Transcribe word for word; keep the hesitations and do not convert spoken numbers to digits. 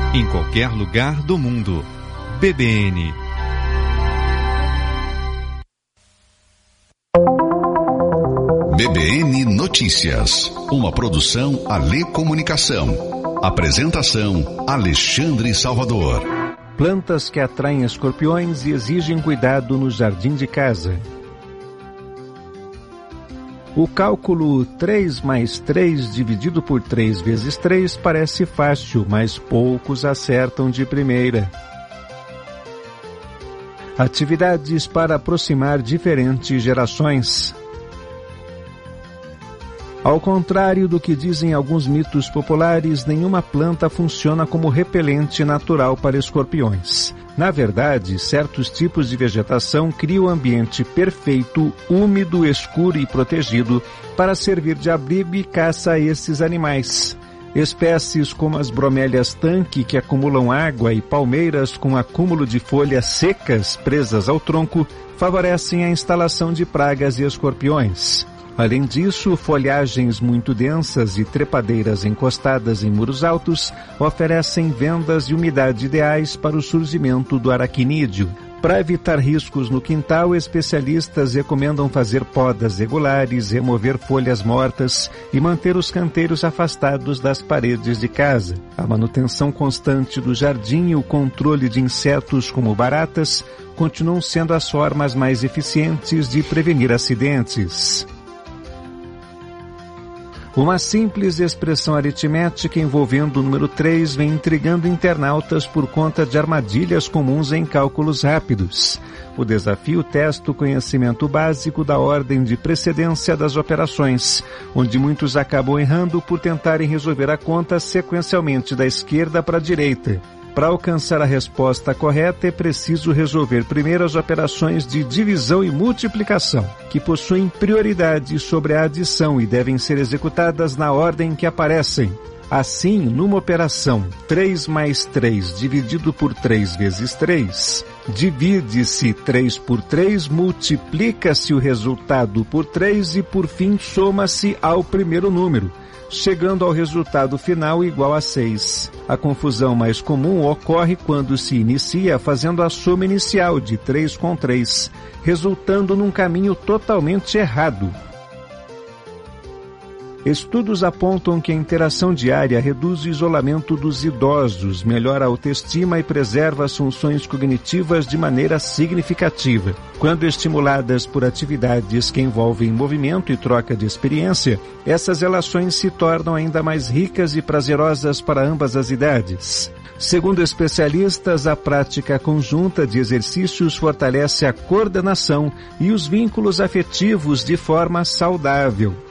em qualquer lugar do mundo. B B N. B B N Notícias, uma produção Alê Comunicação. Apresentação Alexandre Salvador. Plantas que atraem escorpiões e exigem cuidado no jardim de casa. O cálculo três mais três dividido por três vezes três parece fácil, mas poucos acertam de primeira. Atividades para aproximar diferentes gerações. Ao contrário do que dizem alguns mitos populares, nenhuma planta funciona como repelente natural para escorpiões. Na verdade, certos tipos de vegetação criam um ambiente perfeito, úmido, escuro e protegido para servir de abrigo e caça a esses animais. Espécies como as bromélias tanque, que acumulam água, e palmeiras com acúmulo de folhas secas presas ao tronco, favorecem a instalação de pragas e escorpiões. Além disso, folhagens muito densas e trepadeiras encostadas em muros altos oferecem vendas e umidade ideais para o surgimento do aracnídeo. Para evitar riscos no quintal, especialistas recomendam fazer podas regulares, remover folhas mortas e manter os canteiros afastados das paredes de casa. A manutenção constante do jardim e o controle de insetos como baratas continuam sendo as formas mais eficientes de prevenir acidentes. Uma simples expressão aritmética envolvendo o número três vem intrigando internautas por conta de armadilhas comuns em cálculos rápidos. O desafio testa o conhecimento básico da ordem de precedência das operações, onde muitos acabam errando por tentarem resolver a conta sequencialmente da esquerda para a direita. Para alcançar a resposta correta, é preciso resolver primeiro as operações de divisão e multiplicação, que possuem prioridade sobre a adição e devem ser executadas na ordem que aparecem. Assim, numa operação três mais três dividido por três vezes três, divide-se três por três, multiplica-se o resultado por três e, por fim, soma-se ao primeiro número, chegando ao resultado final igual a seis. A confusão mais comum ocorre quando se inicia fazendo a soma inicial de três com três, resultando num caminho totalmente errado. Estudos apontam que a interação diária reduz o isolamento dos idosos, melhora a autoestima e preserva as funções cognitivas de maneira significativa. Quando estimuladas por atividades que envolvem movimento e troca de experiência, essas relações se tornam ainda mais ricas e prazerosas para ambas as idades. Segundo especialistas, a prática conjunta de exercícios fortalece a coordenação e os vínculos afetivos de forma saudável.